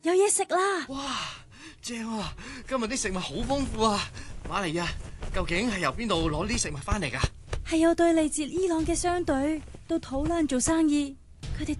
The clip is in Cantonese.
有嘢食啦！ 哇，正啊！今日啲食物好豐富啊！瑪利亞，究竟係由邊度攞啲食物翻嚟噶？ 係有對嚟自伊朗嘅商隊到土蘭做生意，